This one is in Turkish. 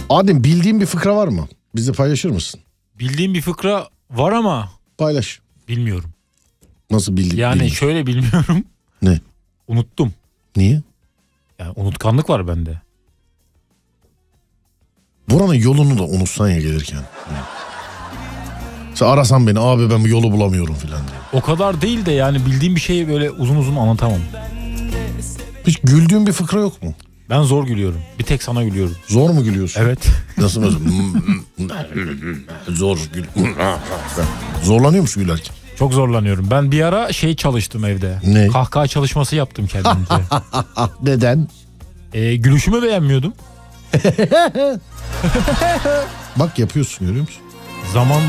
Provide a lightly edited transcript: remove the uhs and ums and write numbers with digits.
Adem, bildiğin bir fıkra var mı? Bize paylaşır mısın? Bildiğim bir fıkra var ama Paylaş. bilmiyorum. Nasıl bildin? Yani bilmiyorum. şöyle bilmiyorum. Ne? Unuttum. Niye? Yani unutkanlık var bende. Buranın yolunu da unutsan ya gelirken. Sen arasan beni, abi ben bu yolu bulamıyorum filan diye. O kadar değil de yani bildiğim bir şeyi böyle uzun uzun anlatamam. Hiç güldüğün bir fıkra yok mu? Ben zor gülüyorum. Bir tek sana gülüyorum. Zor mu gülüyorsun? Evet. Nasıl? Zor gül. Zorlanıyor musun gülerken? Çok zorlanıyorum. Ben bir ara çalıştım evde. Ne? Kahkaha çalışması yaptım kendimce. Neden? Gülüşümü beğenmiyordum. Bak yapıyorsun, görüyor musun? Zaman